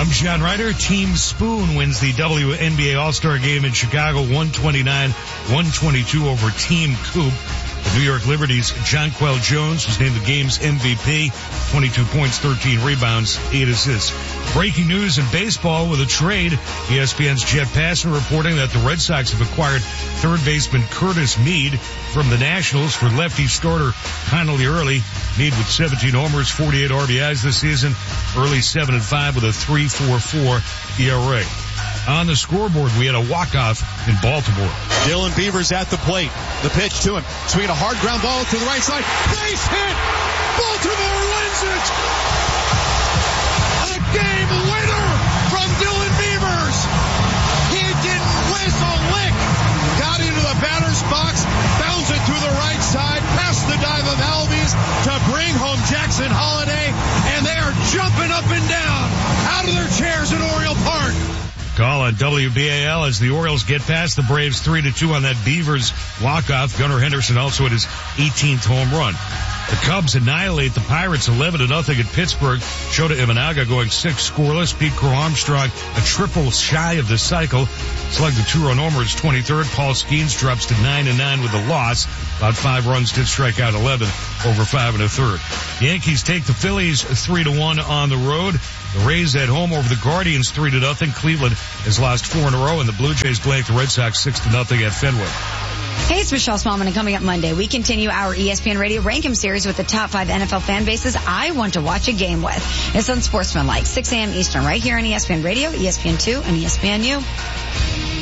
I'm John Ryder. Team Spoon wins the WNBA All-Star Game in Chicago, 129-122 over Team Coop. The New York Liberty's Jonquel Jones was named the game's MVP, 22 points, 13 rebounds, 8 assists. Breaking news in baseball with a trade. ESPN's Jeff Passan reporting that the Red Sox have acquired third baseman Curtis Mead from the Nationals for lefty starter Connolly Early. Mead with 17 homers, 48 RBIs this season, Early 7-5 with a 3.44 ERA. On the scoreboard, we had a walk-off in Baltimore. Dylan Beavers at the plate. The pitch to him. Swinging a hard ground ball to the right side. Base hit! Baltimore wins it! A game winner from Dylan Beavers! He didn't whiz a lick. Got into the batter's box, bounds it to the right side, past the dive of Albies to bring home Jackson Holiday, and they are jumping up and down out of their chairs at Oriole Park. Call on WBAL as the Orioles get past the Braves 3-2 on that Beavers walk-off. Gunnar Henderson also at his 18th home run. The Cubs annihilate the Pirates 11-0 at Pittsburgh. Shota Imanaga going 6 scoreless. Pete Crow Armstrong a triple shy of the cycle. Slugged the 2-run homer his 23rd. Paul Skeens drops to 9-9 with a loss. About 5 runs, did strike out 11 over 5 1/3. The Yankees take the Phillies 3-1 on the road. The Rays at home over the Guardians 3-0. Cleveland has lost 4 in a row, and the Blue Jays blank the Red Sox 6-0 at Fenway. Hey, it's Michelle Smallman, and coming up Monday, we continue our ESPN Radio Rank 'em series with the top 5 NFL fan bases I want to watch a game with. It's on Sportsmanlike, 6 a.m. Eastern, right here on ESPN Radio, ESPN2, and ESPNU.